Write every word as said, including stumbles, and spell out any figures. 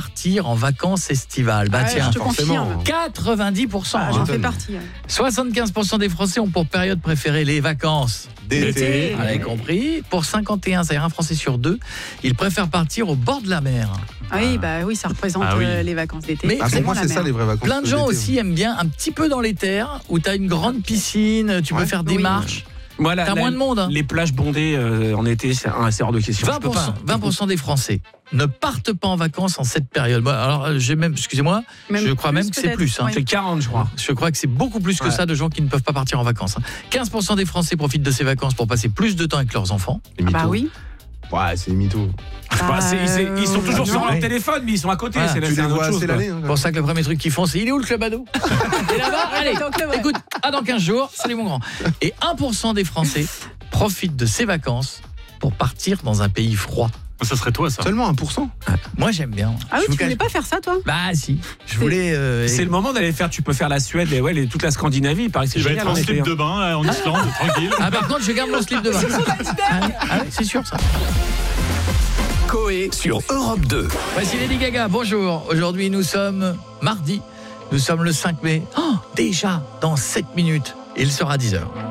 partir en vacances estivales. Bah Ah ouais, tiens, je te confirme. quatre-vingt-dix pour cent. Ah, hein. j'en fais partie. hein. soixante-quinze pour cent des Français ont pour période préférée les vacances D'été. Vous avez compris. Pour cinquante et un, c'est-à-dire un Français sur deux, ils préfèrent partir au bord de la mer. Ah oui, bah oui, ça représente Ah oui. euh, les vacances d'été. Mais Ah, pour moi, la c'est mer. ça les vraies vacances. Plein de gens d'été, aussi aiment bien un petit peu dans les terres, où tu as une grande piscine, tu peux Ouais. faire des Oui. marches. Voilà, T'as la- moins de monde. hein. Les plages bondées euh, en été, c'est ah, c'est hors de question. Je vingt peux pour cent, pas. vingt pour cent des Français ne partent pas en vacances en cette période. Bon, alors, j'ai même, excusez-moi, Même je crois plus, même que c'est peut-être. plus. hein. Oui. C'est quarante, je crois. Je crois que c'est beaucoup plus que Ouais. ça de gens qui ne peuvent pas partir en vacances. hein. quinze pour cent des Français profitent de ces vacances pour passer plus de temps avec leurs enfants. Les Ah bah mythos. oui. Ouais, c'est les mythos. Bah, c'est- c'est- ils sont toujours Euh, sur non. leur téléphone, mais ils sont à côté. Voilà. c'est Tu c'est les une vois autre chose, assez quoi. l'année. hein, C'est pour ça que le premier truc qu'ils font, c'est il est où le club ado Et là-bas, allez, Donc, le vrai. écoute, à dans quinze jours, salut mon grand. Et un pour cent des Français profitent de ces vacances pour partir dans un pays froid. Ça serait toi, ça. Seulement un pour cent. Moi, j'aime bien. Ah oui, Je vous tu voulais cache- pas faire ça, toi? Bah si, je voulais... euh, C'est le moment d'aller faire. Tu peux faire la Suède et ouais, les- toute la Scandinavie. Il paraît que c'est Je vais génial. être en en été, slip hein. de bain là, en Islande, tranquille. Ah par contre, je garde mon slip de bain. Ah oui, ah oui, c'est sûr ça. Coé sur Europe deux. Voici Lady Gaga, bonjour. Aujourd'hui, nous sommes mardi. Nous sommes le cinq mai. Oh, déjà, dans sept minutes, il sera dix heures.